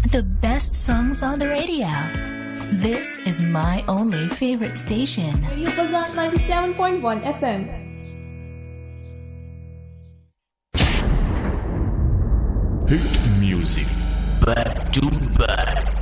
The best songs on the radio. This is my only favorite station. Radio Fazan 97.1 FM. Hit music back to back.